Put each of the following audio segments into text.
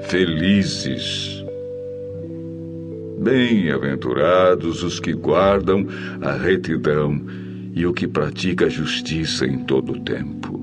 felizes. Bem-aventurados os que guardam a retidão e o que pratica a justiça em todo o tempo.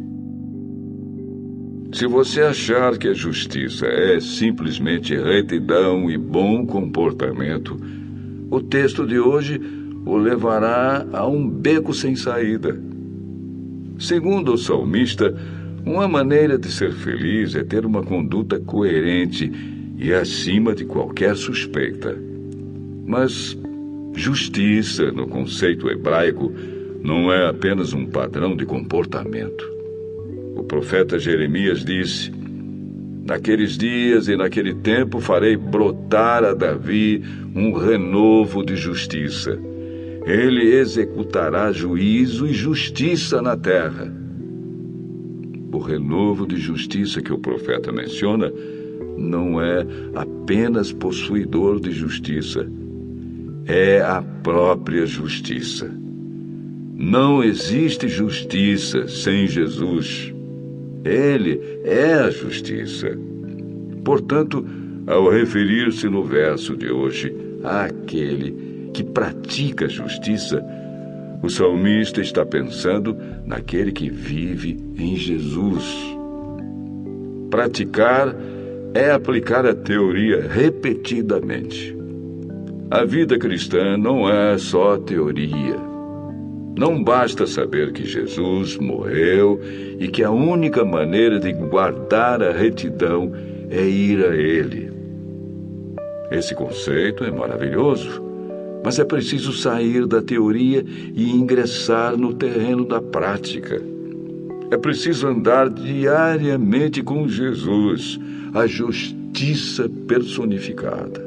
Se você achar que a justiça é simplesmente retidão e bom comportamento, o texto de hoje o levará a um beco sem saída. Segundo o salmista, uma maneira de ser feliz é ter uma conduta coerente e acima de qualquer suspeita. Mas justiça, no conceito hebraico, não é apenas um padrão de comportamento. O profeta Jeremias disse: naqueles dias e naquele tempo farei brotar a Davi um renovo de justiça. Ele executará juízo e justiça na terra. O renovo de justiça que o profeta menciona não é apenas possuidor de justiça, é a própria justiça. Não existe justiça sem Jesus. Ele é a justiça. Portanto, ao referir-se no verso de hoje àquele que pratica a justiça, o salmista está pensando naquele que vive em Jesus. Praticar é aplicar a teoria repetidamente. A vida cristã não é só teoria. Não basta saber que Jesus morreu e que a única maneira de guardar a retidão é ir a Ele. Esse conceito é maravilhoso, mas é preciso sair da teoria e ingressar no terreno da prática. É preciso andar diariamente com Jesus, a justiça personificada.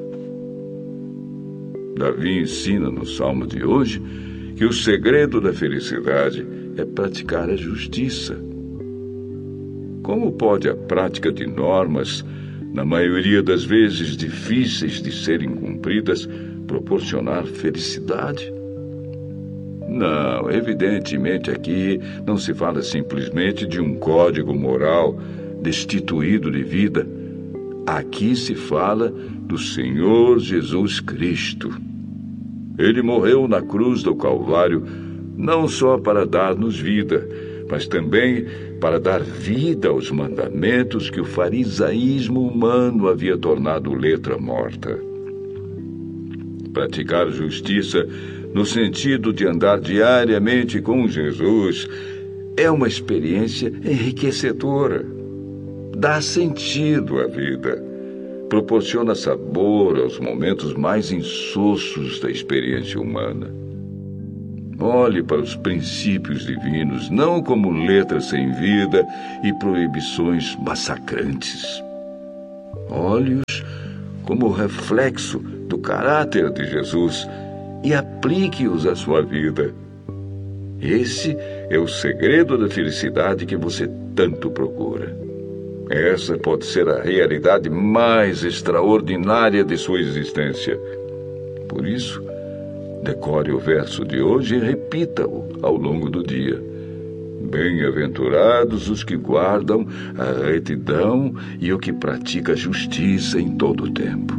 Davi ensina no Salmo de hoje que o segredo da felicidade é praticar a justiça. Como pode a prática de normas, na maioria das vezes difíceis de serem cumpridas, proporcionar felicidade? Não, evidentemente aqui não se fala simplesmente de um código moral destituído de vida. Aqui se fala do Senhor Jesus Cristo. Ele morreu na cruz do Calvário não só para dar-nos vida, mas também para dar vida aos mandamentos que o farisaísmo humano havia tornado letra morta. Praticar justiça no sentido de andar diariamente com Jesus é uma experiência enriquecedora. Dá sentido à vida. Proporciona sabor aos momentos mais insossos da experiência humana. Olhe para os princípios divinos não como letras sem vida e proibições massacrantes. Olhe-os como reflexo do caráter de Jesus e aplique-os à sua vida. Esse é o segredo da felicidade que você tanto procura. Essa pode ser a realidade mais extraordinária de sua existência. Por isso, decore o verso de hoje e repita-o ao longo do dia. Bem-aventurados os que guardam a retidão e o que pratica a justiça em todo o tempo.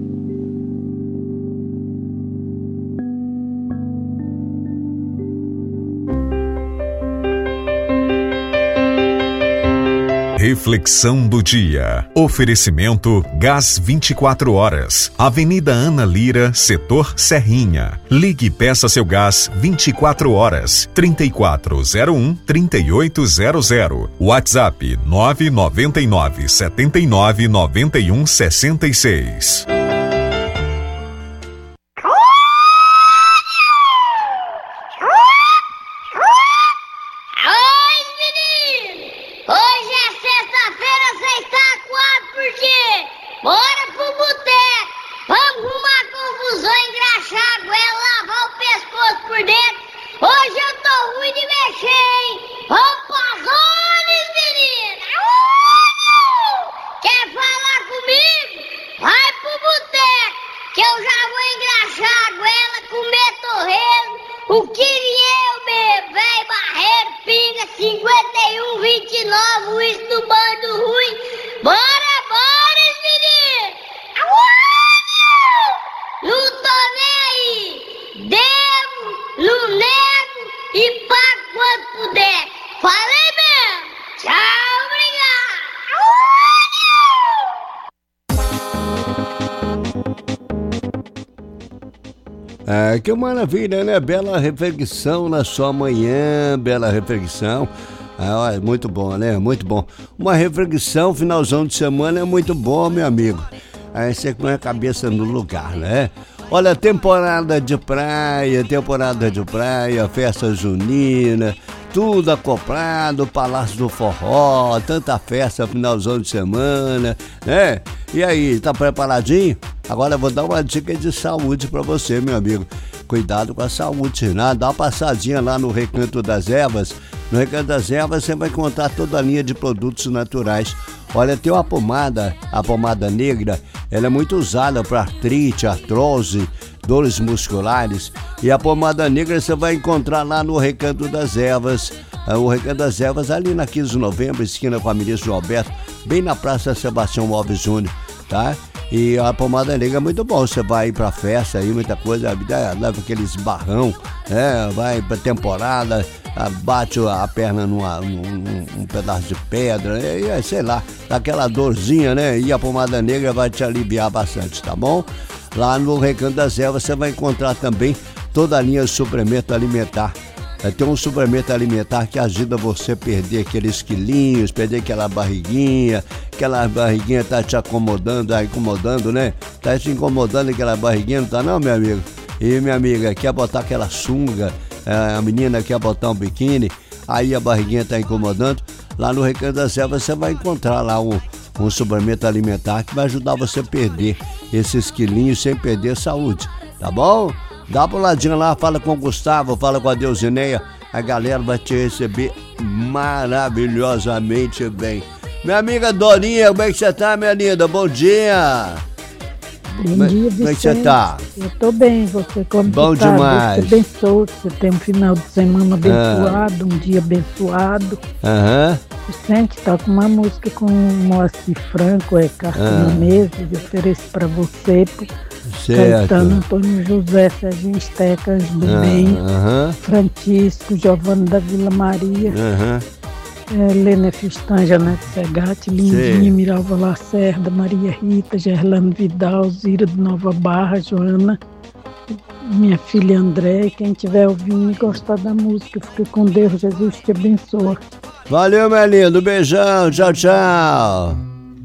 Reflexão do dia. Oferecimento Gás 24 horas. Avenida Ana Lira, setor Serrinha. Ligue e peça seu gás 24 horas. 3401-3800. WhatsApp 999-799166. Quer falar comigo? Vai pro Que maravilha, né? Bela reflexão na sua manhã, bela reflexão. Muito bom, né? Muito bom. Uma reflexão, finalzão de semana é muito bom, meu amigo. Aí você põe a cabeça no lugar, né? Olha, temporada de praia, festa junina, tudo acoplado, Palácio do Forró, tanta festa, finalzão de semana, né? E aí, tá preparadinho? Agora eu vou dar uma dica de saúde pra você, meu amigo. Cuidado com a saúde, né? Dá uma passadinha lá no Recanto das Ervas. No Recanto das Ervas você vai encontrar toda a linha de produtos naturais. Olha, tem a pomada negra, ela é muito usada para artrite, artrose, dores musculares. E a pomada negra você vai encontrar lá no Recanto das Ervas. O Recanto das Ervas ali na 15 de novembro, esquina com a Ministro João Alberto, bem na Praça Sebastião Alves Júnior, tá? E a pomada negra é muito bom, você vai ir pra festa aí, muita coisa, leva aqueles barrão, vai pra temporada, bate a perna num pedaço de pedra, sei lá, dá aquela dorzinha, né? E a pomada negra vai te aliviar bastante, tá bom? Lá no Recanto das Ervas você vai encontrar também toda a linha de suplemento alimentar. Tem um suplemento alimentar que ajuda você a perder aqueles quilinhos, perder aquela barriguinha tá te incomodando, né? Tá te incomodando aquela barriguinha, não tá não, meu amigo? E minha amiga, quer botar aquela sunga, a menina quer botar um biquíni, aí a barriguinha tá incomodando, lá no Recanto das Ervas você vai encontrar lá um suplemento alimentar que vai ajudar você a perder esses quilinhos sem perder saúde, tá bom? Dá pra ladinho lá, fala com o Gustavo, fala com a Deusineia, a galera vai te receber maravilhosamente bem. Minha amiga Dorinha, como é que você tá, minha linda? Bom dia! Bom dia, Vicente. Como é que você tá? Eu tô bem, você como bom tá? Demais. Deus te abençoe, você tem um final de semana abençoado, um dia abençoado. Vicente, toca uma música com o Moacir Franco, Carta na Mesa, eu ofereço pra você, Caetano, Antônio José, Serginho Estecas do Bem, Francisco, Giovanni da Vila Maria, Helena Fistan, Janete Segatti, Lindinha, Miralva Lacerda, Maria Rita, Gerlano Vidal, Zira de Nova Barra, Joana, minha filha André. Quem estiver ouvindo e gostar da música, fica com Deus, Jesus te abençoa. Valeu, meu lindo, beijão, tchau, tchau.